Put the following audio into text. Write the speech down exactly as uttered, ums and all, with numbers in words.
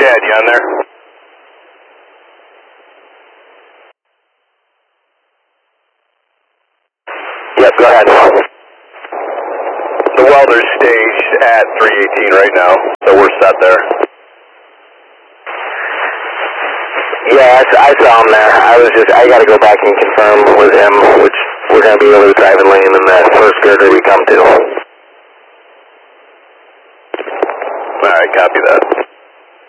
Chad, you on there? Yep, go ahead. The welder's staged at three eighteen right now, so we're set there. Yeah, I, I saw him there. I was just, I got to go back and confirm with him, which we're going to be over the driving lane in the first girder we come to. Alright, copy that.